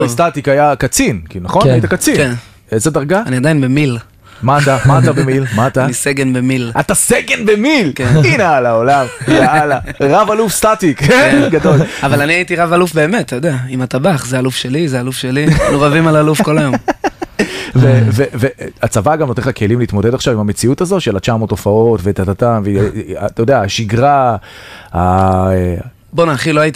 סטטיק היה קצין, נכון? היית קצין. כן. איזה דרגה? אני עדיין במיל. מה אתה במיל? מה אתה? אני סגן במיל. אתה סגן במיל? כן. הנה על העולם, יאללה. רב אלוף סטטיק, גדול. אבל אני הייתי רב אלוף באמת, אתה יודע, עם הטבח, זה אלוף שלי, זה אלוף שלי. אנחנו רבים על אלוף כל היום. והצבא גם נותן לך כלים להתמודד עכשיו עם המציאות הזו של 900 הופעות ואתה יודע, השגרה, בוא אחי, לא הייתי